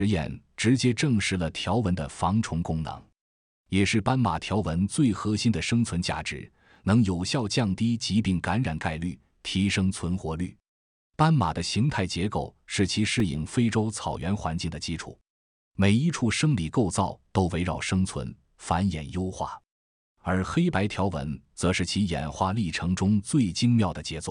验直接证实了条纹的防虫功能，也是斑马条纹最核心的生存价值，能有效降低疾病感染概率，提升存活率。斑马的形态结构是其适应非洲草原环境的基础，每一处生理构造都围绕生存、繁衍优化，而黑白条纹则是其演化历程中最精妙的杰作。